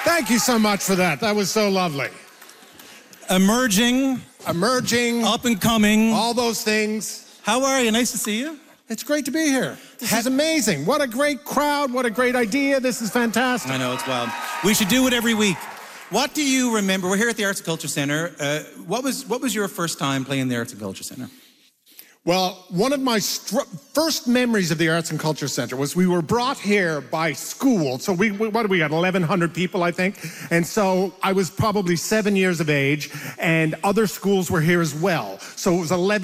Thank you so much for that. That was so lovely. Emerging, up and coming. all those things. How are you? Nice to see you. It's great to be here. This is amazing. What a great crowd. What a great idea. This is fantastic. I know, it's wild. We should do it every week. What do you remember? We're here at the Arts and Culture Centre. What was your first time playing the Arts and Culture Centre? Well, one of my first memories of the Arts and Culture Centre was we were brought here by school. So what do we got, 1,100 people, I think? And so I was probably 7 years of age, and other schools were here as well. So it was 11